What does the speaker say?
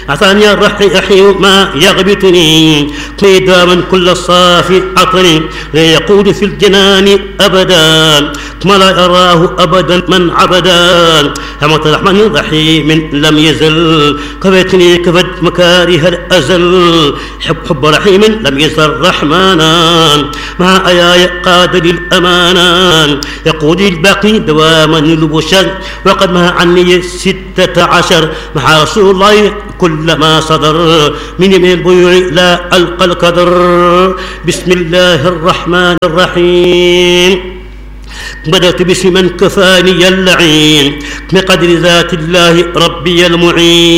عطاني الرحي ما يغبطني قيداما كل الصافي عطني لا يقود في الجنان أبدا كما لا يراه أبدا من عبدا حمد الرحمن الرحيم لم يزل كفتني كفت مكاره الأزل حب رحيم لم يزل رحمانا مع آياي قادر الأمانا يقود الباقي دواما البشر وقد ما عني 16 مع رسول الله كل ما صدر من البيوع لا ألقى القدر. بسم الله الرحمن الرحيم. بدأت باسم من كفاني اللعين بقدر ذات الله ربي المعين.